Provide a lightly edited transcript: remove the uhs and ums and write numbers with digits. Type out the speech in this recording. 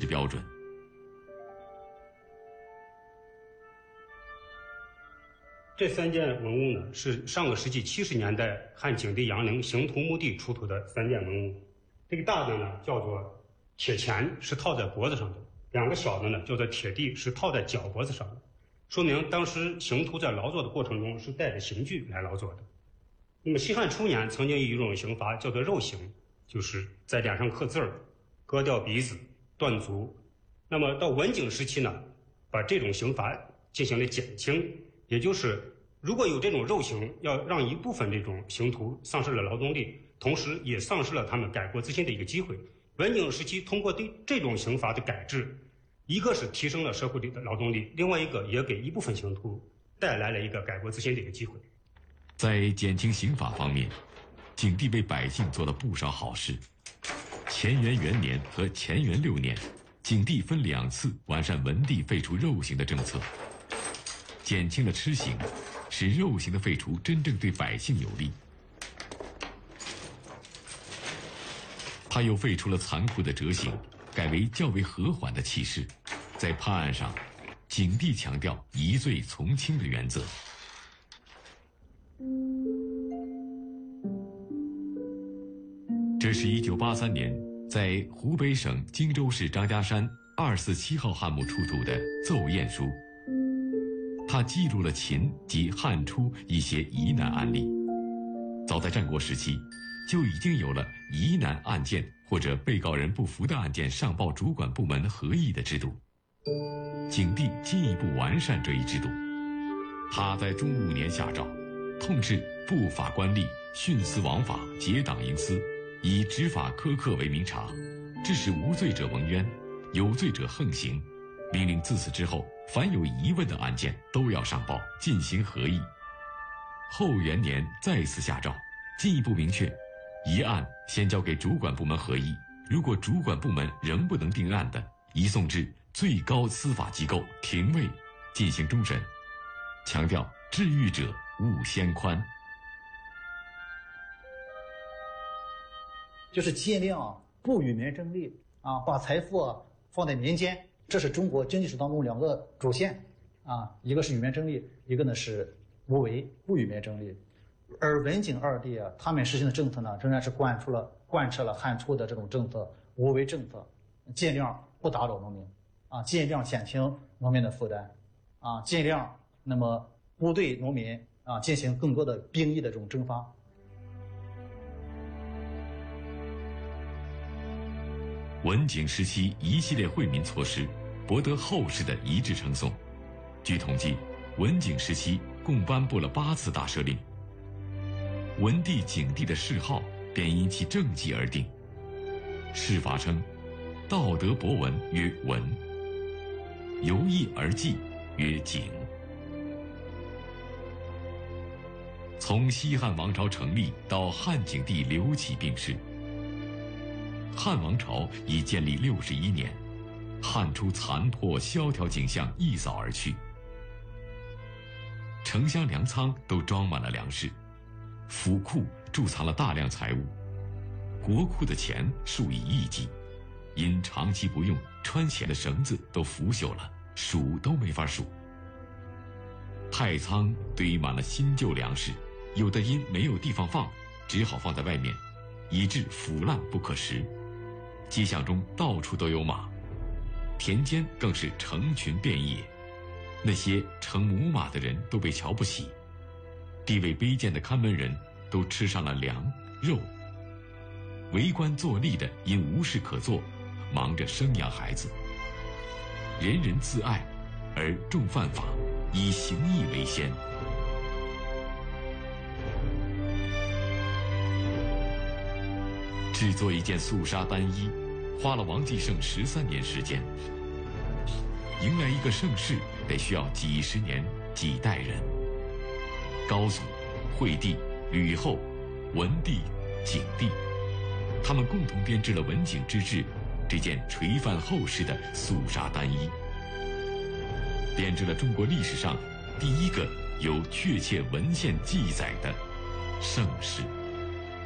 标准。 这3件文物呢，是上个世纪70年代汉景帝杨陵刑徒墓地出土的3件文物。这个大的呢叫做铁钳，是套在脖子上的；2个小的呢叫做铁地，是套在脚脖子上的，说明当时刑徒在劳作的过程中是带着刑具来劳作的。那么西汉初年曾经有一种刑罚叫做肉刑，就是在脸上刻字儿、割掉鼻子、断足。那么到文景时期呢，把这种刑罚进行了减轻，也就是如果有这种肉刑，要让一部分这种刑徒丧失了劳动力，同时也丧失了他们改过自新的一个机会。文景时期通过对这种刑罚的改制，一个是提升了社会里的劳动力，另外一个也给一部分刑徒带来了一个改过自新的一个机会。 在减轻刑罚方面，景帝为百姓做了不少好事。乾元元年和乾元6年，景帝分2次完善文帝废除肉刑的政策，减轻了吃刑，使肉刑的废除真正对百姓有利。他又废除了残酷的折刑，改为较为和缓的弃市。在判案上，景帝强调疑罪从轻的原则。这是1983年在湖北省荆州市张家山247号汉墓出土的奏验书，它记录了秦及汉初一些疑难案例。早在战国时期，就已经有了疑难案件或者被告人不服的案件上报主管部门合议的制度。景帝进一步完善这一制度，他在中5年下诏，痛斥不法官吏徇私枉法、结党营私，以执法苛刻为明察，致使无罪者蒙冤，有罪者横行。命令自此之后，凡有疑问的案件都要上报，进行合议。后元年再次下诏，进一步明确，一案先交给主管部门合议，如果主管部门仍不能定案的，移送至最高司法机构廷尉进行终审，强调治狱者勿先宽。 就是尽量不与民争利啊，把财富放在民间，这是中国经济史当中2个主线啊，一个是与民争利，一个呢是无为，不与民争利。而文景2帝啊，他们实行的政策呢，仍然是贯彻了汉初的这种政策，无为政策，尽量不打扰农民啊，尽量减轻农民的负担啊，尽量那么不对农民啊进行更多的兵役的这种征发。 文景时期一系列惠民措施博得后世的一致称颂。据统计，文景时期共颁布了8次大赦令。文帝、景帝的谥号便因其政绩而定。谥法称：道德博文曰文，由义而济曰景。从西汉王朝成立到汉景帝刘启病逝，汉王朝已建立61年，汉初残破萧条景象一扫而去，城乡粮仓都装满了粮食，府库贮藏了大量财物，国库的钱数以亿计，因长期不用，穿钱的绳子都腐朽了，数都没法数。太仓堆满了新旧粮食，有的因没有地方放，只好放在外面，以致腐烂不可食。街巷中到处都有马，田间更是成群遍野。那些乘母马的人都被瞧不起，地位卑贱的看门人都吃上了粮肉，为官做吏的因无事可做，忙着生养孩子。人人自爱，而重犯法，以刑役为先。制作一件素纱单衣，花了王继盛13年时间。迎来一个盛世，得需要几十年、几代人。高祖、惠帝、吕后、文帝、景帝，他们共同编织了文景之治这件垂范后世的素纱单衣，编织了中国历史上第一个有确切文献记载的盛世。